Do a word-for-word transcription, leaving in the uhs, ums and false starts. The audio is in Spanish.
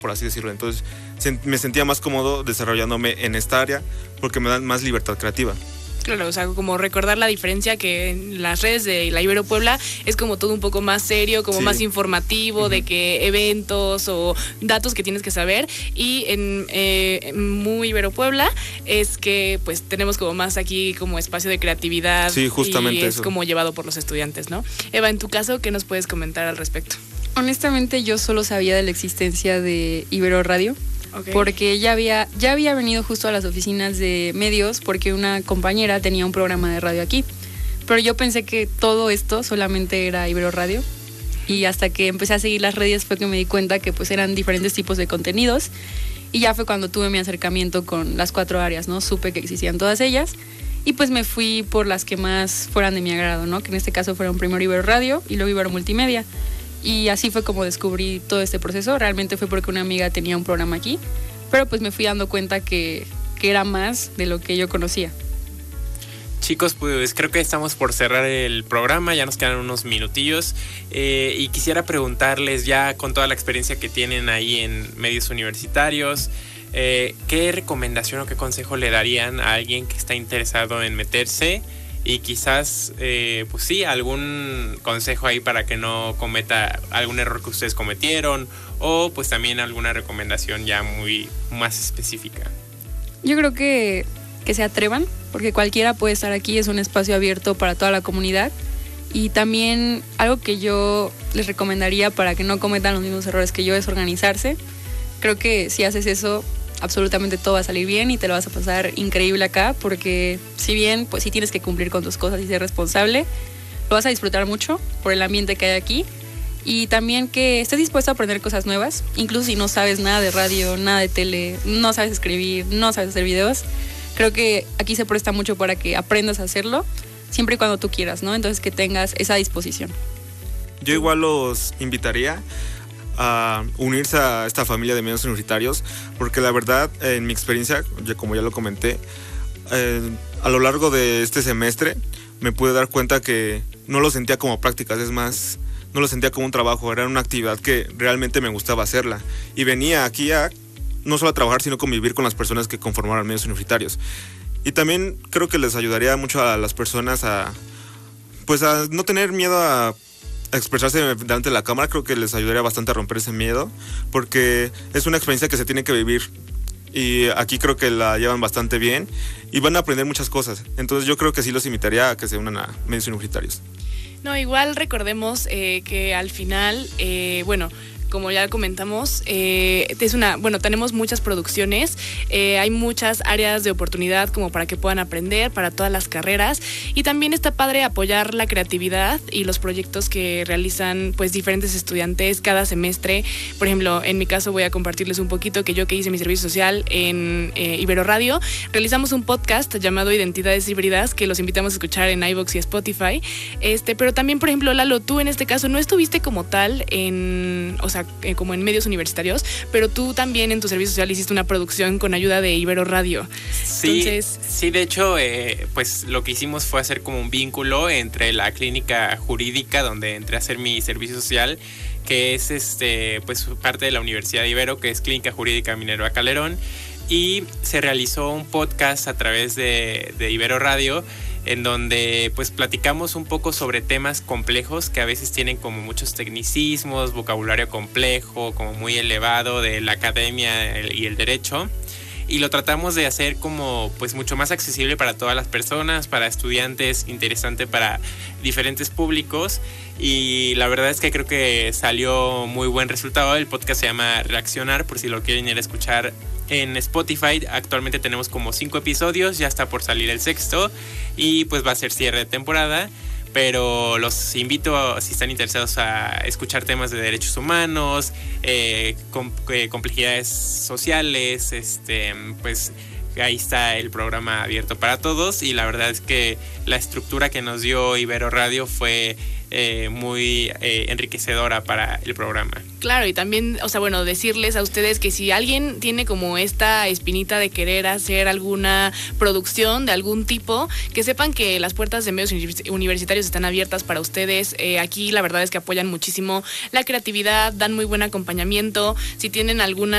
por así decirlo. Entonces me sentía más cómodo desarrollándome en esta área porque me dan más libertad creativa. Claro, o sea, como recordar la diferencia que en las redes de la Ibero Puebla es como todo un poco más serio, como sí. más informativo, uh-huh. de que eventos o datos que tienes que saber, y en eh, Muy Ibero Puebla es que pues tenemos como más aquí como espacio de creatividad. Sí, justamente y es eso. Como llevado por los estudiantes, ¿no? Eva, en tu caso, ¿qué nos puedes comentar al respecto? Honestamente, yo solo sabía de la existencia de Ibero Radio. Okay. Porque ya había, ya había venido justo a las oficinas de medios porque una compañera tenía un programa de radio aquí. Pero yo pensé que todo esto solamente era Ibero Radio. Y hasta que empecé a seguir las redes fue que me di cuenta que pues eran diferentes tipos de contenidos. Y ya fue cuando tuve mi acercamiento con las cuatro áreas, ¿no? Supe que existían todas ellas. Y pues me fui por las que más fueran de mi agrado, ¿no? Que en este caso fueron primero Ibero Radio y luego Ibero Multimedia. Y así fue como descubrí todo este proceso. Realmente fue porque una amiga tenía un programa aquí, pero pues me fui dando cuenta que, que era más de lo que yo conocía. Chicos, pues creo que estamos por cerrar el programa, ya nos quedan unos minutillos eh, y quisiera preguntarles, ya con toda la experiencia que tienen ahí en medios universitarios, eh, ¿qué recomendación o qué consejo le darían a alguien que está interesado en meterse? Y quizás, eh, pues sí, algún consejo ahí para que no cometa algún error que ustedes cometieron, o pues también alguna recomendación ya muy más específica. Yo creo que, que se atrevan, porque cualquiera puede estar aquí, es un espacio abierto para toda la comunidad. Y también algo que yo les recomendaría para que no cometan los mismos errores que yo es organizarse. Creo que si haces eso, absolutamente todo va a salir bien y te lo vas a pasar increíble acá, porque si bien pues sí tienes que cumplir con tus cosas y ser responsable, lo vas a disfrutar mucho por el ambiente que hay aquí, y también que estés dispuesto a aprender cosas nuevas, incluso si no sabes nada de radio, nada de tele, no sabes escribir, no sabes hacer videos. Creo que aquí se presta mucho para que aprendas a hacerlo siempre y cuando tú quieras, ¿no? Entonces que tengas esa disposición. Yo igual los invitaría a unirse a esta familia de medios universitarios, porque la verdad, en mi experiencia, como ya lo comenté, eh, a lo largo de este semestre me pude dar cuenta que no lo sentía como prácticas, es más, no lo sentía como un trabajo, era una actividad que realmente me gustaba hacerla, y venía aquí a no solo a trabajar, sino convivir con las personas que conformaban medios universitarios. Y también creo que les ayudaría mucho a las personas a, pues a no tener miedo a expresarse delante de la cámara. Creo que les ayudaría bastante a romper ese miedo, porque es una experiencia que se tiene que vivir, y aquí creo que la llevan bastante bien y van a aprender muchas cosas. Entonces yo creo que sí los invitaría a que se unan a medios universitarios. No, igual recordemos eh, que al final, eh, bueno, como ya comentamos, eh, es una, bueno, tenemos muchas producciones, eh, hay muchas áreas de oportunidad como para que puedan aprender para todas las carreras, y también está padre apoyar la creatividad y los proyectos que realizan pues diferentes estudiantes cada semestre. Por ejemplo, en mi caso voy a compartirles un poquito que yo que hice mi servicio social en eh, Ibero Radio, realizamos un podcast llamado Identidades Híbridas que los invitamos a escuchar en iVoox y Spotify. Este, pero también, por ejemplo, Lalo, tú en este caso no estuviste como tal en, o sea, Eh, como en medios universitarios, pero tú también en tu servicio social hiciste una producción con ayuda de Ibero Radio. Sí, Entonces, sí, de hecho, eh, pues lo que hicimos fue hacer como un vínculo entre la clínica jurídica donde entré a hacer mi servicio social, que es este, pues parte de la Universidad de Ibero, que es Clínica Jurídica Minerva Calderón, y se realizó un podcast a través de, de Ibero Radio, en donde pues platicamos un poco sobre temas complejos que a veces tienen como muchos tecnicismos, vocabulario complejo, como muy elevado de la academia y el derecho, y lo tratamos de hacer como pues mucho más accesible para todas las personas, para estudiantes, interesante para diferentes públicos, y la verdad es que creo que salió muy buen resultado. El podcast se llama Reaccionar, por si lo quieren ir a escuchar en Spotify. Actualmente tenemos como cinco episodios, ya está por salir el sexto, y pues va a ser cierre de temporada, pero los invito, si están interesados, a escuchar temas de derechos humanos, eh, com- eh, complejidades sociales, este, pues ahí está el programa abierto para todos, y la verdad es que la estructura que nos dio Ibero Radio fue eh, muy eh, enriquecedora para el programa. Claro, y también, o sea, bueno, decirles a ustedes que si alguien tiene como esta espinita de querer hacer alguna producción de algún tipo, que sepan que las puertas de medios universitarios están abiertas para ustedes. Eh, aquí la verdad es que apoyan muchísimo la creatividad, dan muy buen acompañamiento. Si tienen alguna